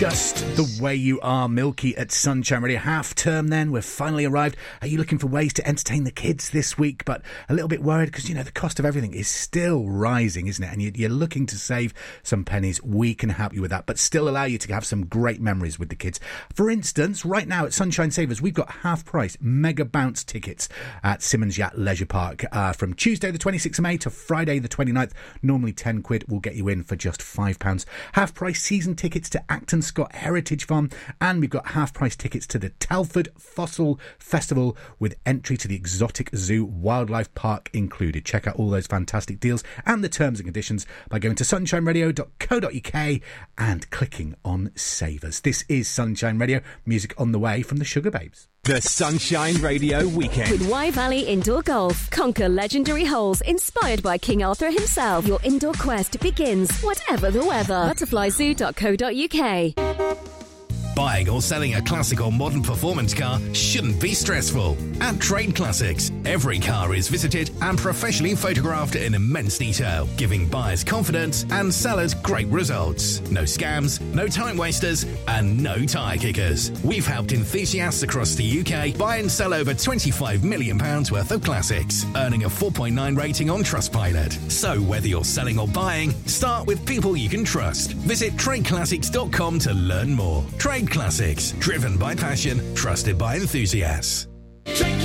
Just the way you are, Milky at Sunshine Radio. Half term then, we've finally arrived. Are you looking for ways to entertain the kids this week, but a little bit worried because, you know, the cost of everything is still rising, isn't it? And you're looking to save some pennies. We can help you with that, but still allow you to have some great memories with the kids. For instance, right now at Sunshine Savers, we've got half-price Mega Bounce tickets at Simmons Yacht Leisure Park from Tuesday the 26th of May to Friday the 29th. Normally £10 will get you in for just £5. Half-price season tickets to Acton Scott Heritage Farm, and we've got half-price tickets to the Telford Fossil Festival with entry to the Exotic Zoo Wildlife Park included. Check out all those fantastic deals and the terms and conditions by going to sunshineradio.co.uk and clicking on Savers. This is Sunshine Radio, music on the way from the Sugar Babes. The Sunshine Radio Weekend. With Y Valley Indoor Golf. Conquer legendary holes inspired by King Arthur himself. Your indoor quest begins, whatever the weather. Butterflyzoo.co.uk. Buying or selling a classic or modern performance car shouldn't be stressful. At Trade Classics, every car is visited and professionally photographed in immense detail, giving buyers confidence and sellers great results. No scams, no time wasters, and no tyre kickers. We've helped enthusiasts across the UK buy and sell over £25 million worth of classics, earning a 4.9 rating on Trustpilot. So whether you're selling or buying, start with people you can trust. Visit tradeclassics.com to learn more. Trade Classics, driven by passion, trusted by enthusiasts.